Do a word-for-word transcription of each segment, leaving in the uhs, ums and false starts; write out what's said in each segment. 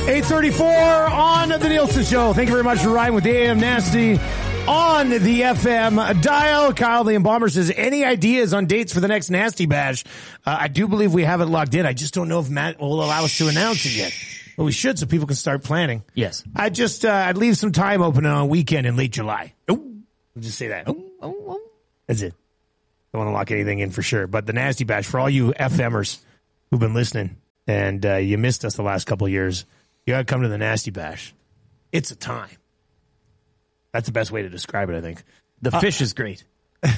eight thirty-four on the Nielsen Show. Thank you very much for riding with the A M Nasty on the F M dial. Kyle the Embalmer says, any ideas on dates for the next Nasty Bash? Uh, I do believe we have it locked in. I just don't know if Matt will allow us to announce it yet. But we should, so people can start planning. Yes. I just, uh, I'd leave some time open on a weekend in late July. Oh, I'll just say that. Oh, oh, oh. That's it. Don't want to lock anything in for sure. But the Nasty Bash, for all you FMers who've been listening and uh, you missed us the last couple of years, you got to come to the Nasty Bash. It's a time. That's the best way to describe it, I think. The uh, fish is great. uh,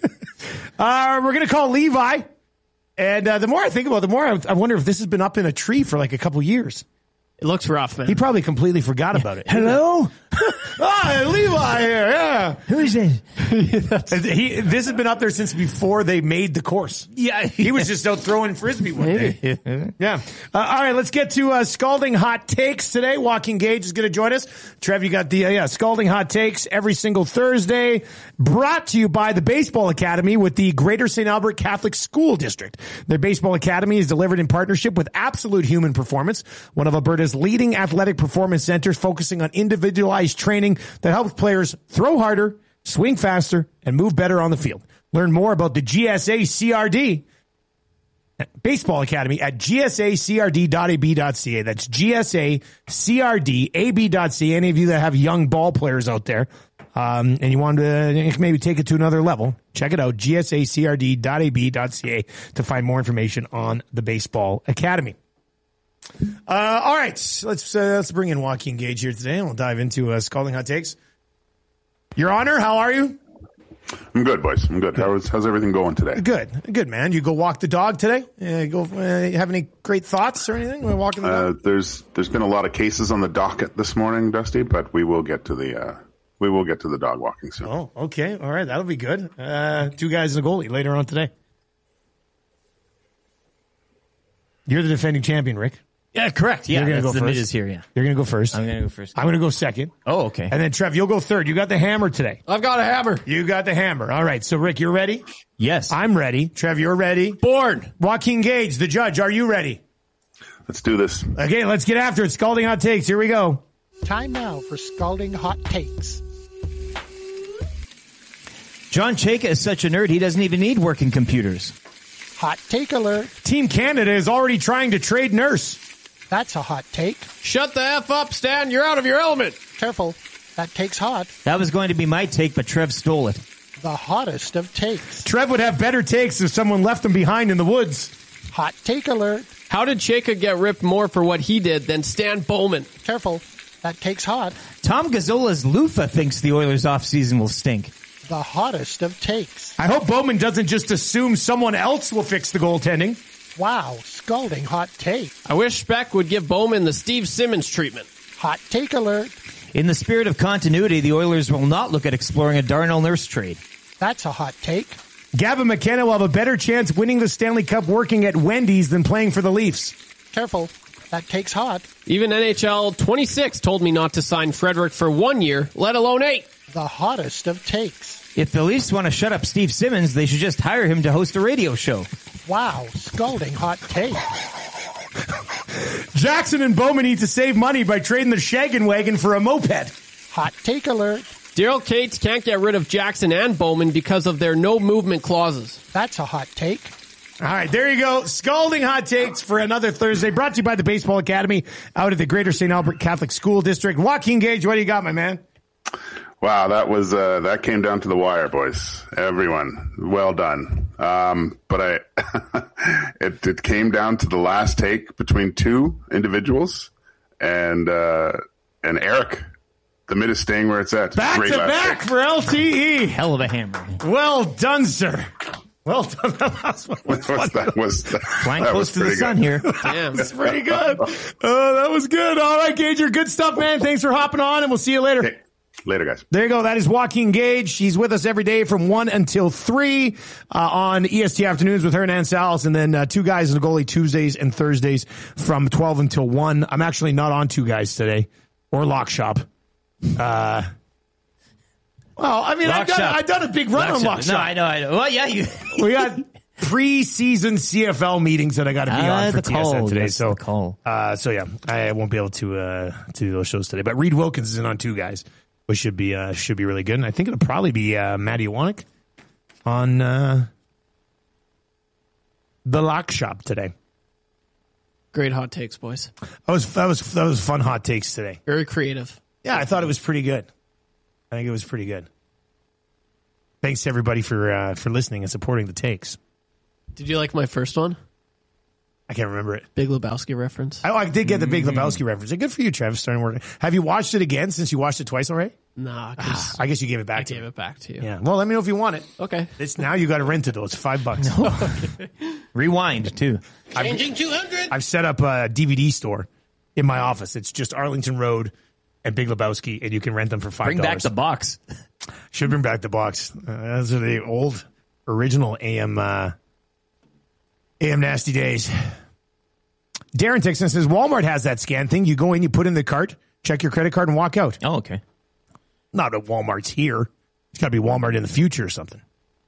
we're going to call Levi. And uh, the more I think about it, the more I, I wonder if this has been up in a tree for like a couple years. It looks rough, man. He probably completely forgot about it. Hello? Ah, Levi here, yeah. Who is it? he, this has been up there since before they made the course. Yeah. He was just out throwing Frisbee one day. Yeah. Uh, all right, let's get to uh, Scalding Hot Takes today. Joaquin Gage is going to join us. Trev, you got the uh, yeah Scalding Hot Takes every single Thursday. Brought to you by the Baseball Academy with the Greater Saint Albert Catholic School District. Their Baseball Academy is delivered in partnership with Absolute Human Performance, one of Alberta's leading athletic performance centers focusing on individualized training that helps players throw harder, swing faster, and move better on the field. Learn more about the G S A C R D Baseball Academy at g s a c r d dot a b dot c a. That's G S A C R D A B dot c a. Any of you that have young ball players out there, um, and you want to maybe take it to another level, check it out, G S A C R D dot a b dot c a to find more information on the Baseball Academy. Uh, all right, let's uh, let's bring in Joaquin Gage here today, and we'll dive into uh, Scalding Hot Takes. Your Honor, how are you? I'm good, boys. I'm good. How's how's everything going today? Good, good, man. You go walk the dog today? Uh, go. Uh, have any great thoughts or anything? We're walking the uh, dog. There's there's been a lot of cases on the docket this morning, Dusty, but we will get to the uh, we will get to the dog walking soon. Oh, okay, all right, that'll be good. Uh, two guys and a goalie later on today. You're the defending champion, Rick. Yeah, correct. Yeah, You're gonna that's go the first. mid is here, yeah. You're going to go first. I'm going to go first. I'm going to go second. Oh, okay. And then, Trev, you'll go third. You got the hammer today. I've got a hammer. You got the hammer. All right. So, Rick, you're ready? Yes. I'm ready. Trev, you're ready? Born. Joaquin Gage, the judge, are you ready? Let's do this. Okay, let's get after it. Scalding Hot Takes. Here we go. Time now for Scalding Hot Takes. John Chayka is such a nerd, he doesn't even need working computers. Hot take alert. Team Canada is already trying to trade Nurse. That's a hot take. Shut the F up, Stan. You're out of your element. Careful. That take's hot. That was going to be my take, but Trev stole it. The hottest of takes. Trev would have better takes if someone left him behind in the woods. Hot take alert. How did Chayka get ripped more for what he did than Stan Bowman? Careful. That take's hot. Tom Gazzola's loofah thinks the Oilers' offseason will stink. The hottest of takes. I hope Bowman doesn't just assume someone else will fix the goaltending. Wow, scalding hot take. I wish Speck would give Bowman the Steve Simmons treatment. Hot take alert. In the spirit of continuity, the Oilers will not look at exploring a Darnell Nurse trade. That's a hot take. Gavin McKenna will have a better chance winning the Stanley Cup working at Wendy's than playing for the Leafs. Careful. That take's hot. Even N H L twenty-six told me not to sign Frederick for one year, let alone eight. The hottest of takes. If the Leafs want to shut up Steve Simmons, they should just hire him to host a radio show. Wow, scalding hot take. Jackson and Bowman need to save money by trading the shaggin' wagon for a moped. Hot take alert. Daryl Cates can't get rid of Jackson and Bowman because of their no-movement clauses. That's a hot take. All right, there you go. Scalding Hot Takes for another Thursday. Brought to you by the Baseball Academy out of the Greater Saint Albert Catholic School District. Joaquin Gage, what do you got, my man? Wow, that was uh, that came down to the wire, boys. Everyone, well done. Um, but I, it, it came down to the last take between two individuals, and uh, and Eric, the mid is staying where it's at. Back Great to last back take. for L T E. Hell of a hammer. Well done, sir. Well done. That last one was That was, that was, Flying that close was to the pretty sun good. here. Damn. That's pretty good. Oh, that was good. All right, Gage, you're good stuff, man. Thanks for hopping on, and we'll see you later. Okay. Later, guys. There you go. That is Joaquin Gage. He's with us every day from one until three uh, on E S T Afternoons with Hernan Salas, and then uh, Two Guys and a Goalie Tuesdays and Thursdays from twelve until one. I'm actually not on Two Guys today or Lock Shop. Uh, well, I mean, I've done, I've done a big run Lock on Shop. Lock Shop. No, I know, I know. Well, yeah, you. We got preseason C F L meetings that I got to be Ah, on for the T S N call. today. That's So, the call. Uh, so yeah, I won't be able to uh, to do those shows today. But Reed Wilkins is in on two guys, which should be uh, should be really good. And I think it'll probably be uh, Matty Iwanek on uh, the Lock Shop today. Great hot takes, boys. That was that was that was fun hot takes today. Very creative. Yeah, I thought it was pretty good. I think it was pretty good. Thanks to everybody for uh, for listening and supporting the takes. Did you like my first one? I can't remember it. Big Lebowski reference? I, I did get the Big Lebowski reference. Good for you, Travis. Starting working. Have you watched it again since you watched it twice already? Nah, because I guess you gave it back I to gave me. it back to you. Yeah. Well, let me know if you want it. Okay. It's now you got to rent it though. It's five bucks. Rewind, too. Changing two hundred. I've set up a D V D store in my office. It's just Arlington Road and Big Lebowski, and you can rent them for five dollars. Bring back the box. Should bring back the box. Uh, those are the old, original A M uh, A M Nasty days. Darren Tixon says Walmart has that scan thing. You go in, you put in the cart, check your credit card, and walk out. Oh, okay. Not at Walmart's here. It's got to be Walmart in the future or something.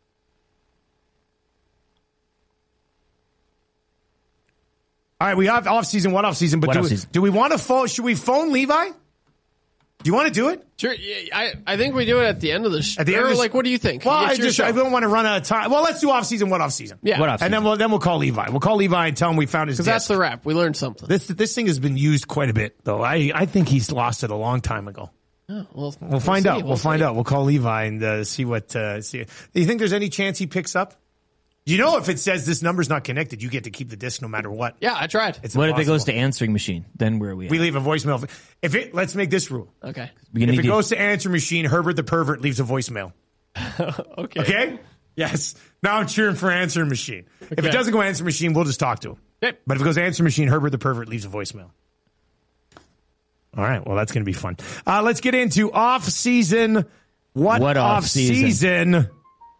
All right, we have off season. What off season? But What do, off we, season? do we want to phone? Should we phone Levi? Do you want to do it? Sure. Yeah, I, I think we do it at the end of the show. At the end of the like, sh- what do you think? Well, It's I your just show. I don't want to run out of time. Well, let's do off season. What off season? Yeah. What off And then we'll then we'll call Levi. We'll call Levi and tell him we found his. Because that's disc. the wrap. We learned something. This this thing has been used quite a bit, though. I I think he's lost it a long time ago. Oh, well, We'll find see. out. We'll, find see. out. We'll call Levi and uh, see what. Uh, see. Do you think there's any chance he picks up? You know, if it says this number's not connected, you get to keep the disc no matter what. Yeah, I tried. It's What if it goes impossible. to answering machine? Then where are we at? We leave a voicemail. If it, let's make this rule. Okay. We If need it to- goes to answer machine, Herbert the pervert leaves a voicemail. Okay. Okay? Yes. Now I'm cheering for answer machine. If it Okay. doesn't go answer machine, we'll just talk to him. Okay. But if it goes answer machine, Herbert the pervert leaves a voicemail. All right. Well, that's going to be fun. Uh, let's get into off season. What, What off off-season? season?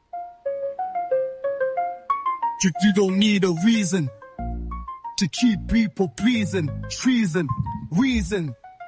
You, you don't need a reason to keep people pleasing, treason, reason.